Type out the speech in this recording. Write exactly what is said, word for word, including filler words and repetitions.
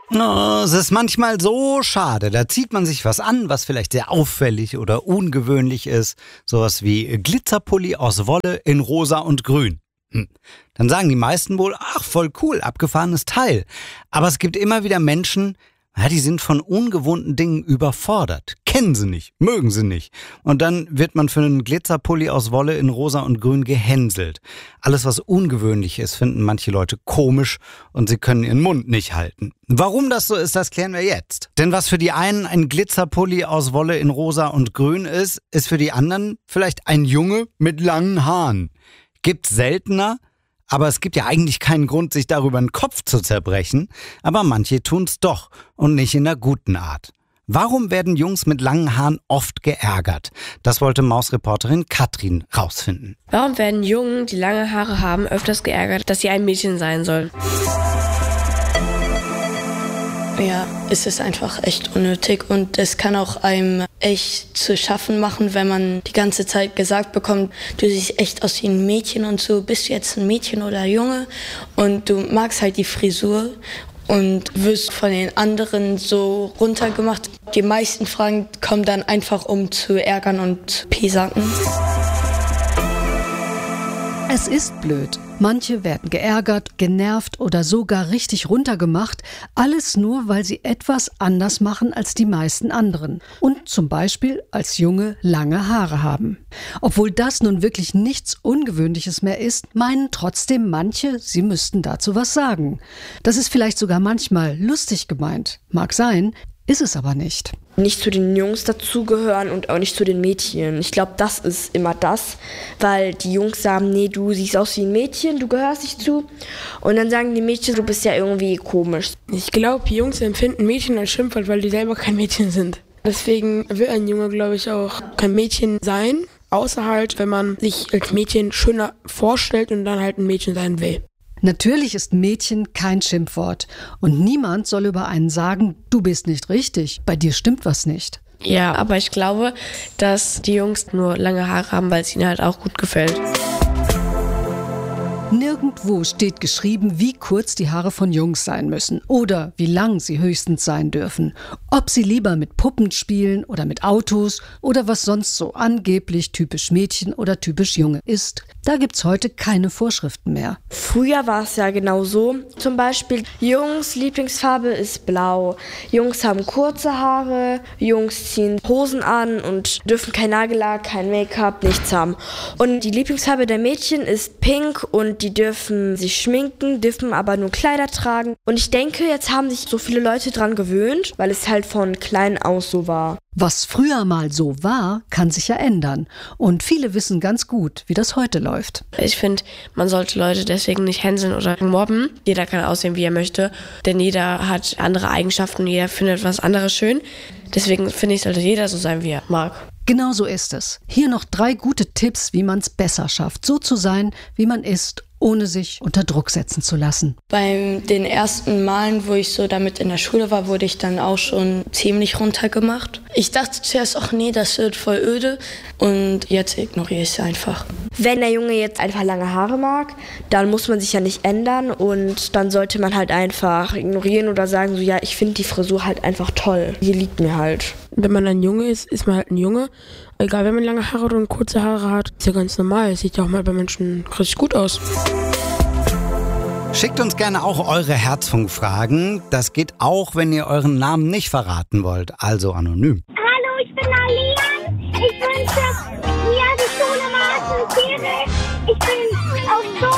Oh, es ist manchmal so schade. Da zieht man sich was an, was vielleicht sehr auffällig oder ungewöhnlich ist. Sowas wie Glitzerpulli aus Wolle in rosa und grün. Hm. Dann sagen die meisten wohl, ach, voll cool, abgefahrenes Teil. Aber es gibt immer wieder Menschen, ja, die sind von ungewohnten Dingen überfordert. Kennen sie nicht, mögen sie nicht. Und dann wird man für einen Glitzerpulli aus Wolle in rosa und grün gehänselt. Alles, was ungewöhnlich ist, finden manche Leute komisch und sie können ihren Mund nicht halten. Warum das so ist, das klären wir jetzt. Denn was für die einen ein Glitzerpulli aus Wolle in rosa und grün ist, ist für die anderen vielleicht ein Junge mit langen Haaren. Gibt's seltener? Aber es gibt ja eigentlich keinen Grund, sich darüber den Kopf zu zerbrechen. Aber manche tun's doch und nicht in einer guten Art. Warum werden Jungs mit langen Haaren oft geärgert? Das wollte Maus-Reporterin Katrin rausfinden. Warum werden Jungen, die lange Haare haben, öfters geärgert, dass sie ein Mädchen sein sollen? Ja, es ist einfach echt unnötig und es kann auch einem echt zu schaffen machen, wenn man die ganze Zeit gesagt bekommt, du siehst echt aus wie ein Mädchen und so, bist du jetzt ein Mädchen oder Junge? Und du magst halt die Frisur und wirst von den anderen so runtergemacht. Die meisten Fragen kommen dann einfach, um zu ärgern und piesacken. Es ist blöd. Manche werden geärgert, genervt oder sogar richtig runtergemacht. Alles nur, weil sie etwas anders machen als die meisten anderen. Und zum Beispiel als Junge lange Haare haben. Obwohl das nun wirklich nichts Ungewöhnliches mehr ist, meinen trotzdem manche, sie müssten dazu was sagen. Das ist vielleicht sogar manchmal lustig gemeint. Mag sein, ist es aber nicht. Nicht zu den Jungs dazugehören und auch nicht zu den Mädchen. Ich glaube, das ist immer das, weil die Jungs sagen, nee, du siehst aus wie ein Mädchen, du gehörst nicht zu. Und dann sagen die Mädchen, du bist ja irgendwie komisch. Ich glaube, Jungs empfinden Mädchen als Schimpfwort, weil die selber kein Mädchen sind. Deswegen will ein Junge, glaube ich, auch kein Mädchen sein, außer halt, wenn man sich als Mädchen schöner vorstellt und dann halt ein Mädchen sein will. Natürlich ist Mädchen kein Schimpfwort. Und niemand soll über einen sagen, du bist nicht richtig, bei dir stimmt was nicht. Ja, aber ich glaube, dass die Jungs nur lange Haare haben, weil es ihnen halt auch gut gefällt. Nirgendwo steht geschrieben, wie kurz die Haare von Jungs sein müssen oder wie lang sie höchstens sein dürfen. Ob sie lieber mit Puppen spielen oder mit Autos oder was sonst so angeblich typisch Mädchen oder typisch Junge ist. Da gibt's heute keine Vorschriften mehr. Früher war es ja genau so. Zum Beispiel, Jungs' Lieblingsfarbe ist blau. Jungs haben kurze Haare, Jungs ziehen Hosen an und dürfen kein Nagellack, kein Make-up, nichts haben. Und die Lieblingsfarbe der Mädchen ist pink und die dürfen sich schminken, dürfen aber nur Kleider tragen. Und ich denke, jetzt haben sich so viele Leute dran gewöhnt, weil es halt von klein aus so war. Was früher mal so war, kann sich ja ändern. Und viele wissen ganz gut, wie das heute läuft. Ich finde, man sollte Leute deswegen nicht hänseln oder mobben. Jeder kann aussehen, wie er möchte, denn jeder hat andere Eigenschaften und jeder findet was anderes schön. Deswegen finde ich, sollte jeder so sein, wie er mag. Genau so ist es. Hier noch drei gute Tipps, wie man es besser schafft, so zu sein, wie man ist, ohne sich unter Druck setzen zu lassen. Bei den ersten Malen, wo ich so damit in der Schule war, wurde ich dann auch schon ziemlich runtergemacht. Ich dachte zuerst, ach nee, das wird voll öde und jetzt ignoriere ich es einfach. Wenn der Junge jetzt einfach lange Haare mag, dann muss man sich ja nicht ändern und dann sollte man halt einfach ignorieren oder sagen so, ja, ich finde die Frisur halt einfach toll. Die liegt mir halt. Wenn man ein Junge ist, ist man halt ein Junge. Egal, wenn man lange Haare oder kurze Haare hat, ist ja ganz normal. Es sieht ja auch mal bei Menschen richtig gut aus. Schickt uns gerne auch eure Herzfunkfragen. Das geht auch, wenn ihr euren Namen nicht verraten wollt, also anonym. Hallo, ich bin Alian. Ich wünsche mir die Schule Martin. Ich bin auf